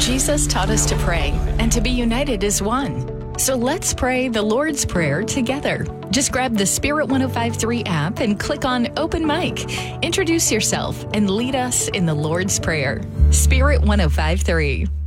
Jesus taught us to pray and to be united as one. So let's pray the Lord's Prayer together. Just grab the Spirit 105.3 app and click on Open Mic. Introduce yourself and lead us in the Lord's Prayer. Spirit 105.3.